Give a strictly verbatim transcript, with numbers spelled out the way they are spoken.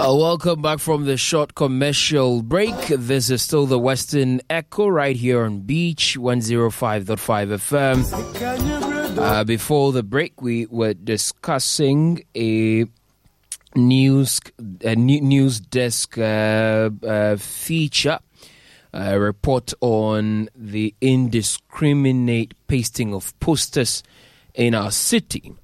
Uh, welcome back from the short commercial break. This is still the Western Echo right here on Beach one oh five point five F M. Uh, before the break, we were discussing a news a news desk uh, uh, feature, a report on the indiscriminate pasting of posters in our city.